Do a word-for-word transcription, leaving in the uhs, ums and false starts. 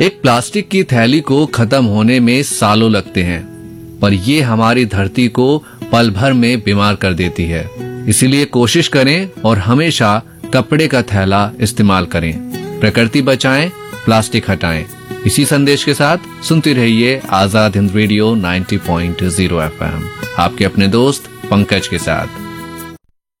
एक प्लास्टिक की थैली को खत्म होने में सालों लगते हैं, पर ये हमारी धरती को पल भर में बीमार कर देती है। इसीलिए कोशिश करें और हमेशा कपड़े का थैला इस्तेमाल करें। प्रकृति बचाएं, प्लास्टिक हटाएं। इसी संदेश के साथ सुनते रहिए आजाद हिंद रेडियो नब्बे पॉइंट शून्य एफ एम, आपके अपने दोस्त पंकज के साथ।